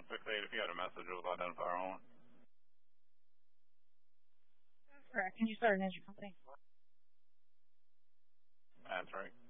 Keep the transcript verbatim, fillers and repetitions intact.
six eight, if you had a message, it was identifier only. Correct. Can you start an engine company? That's right.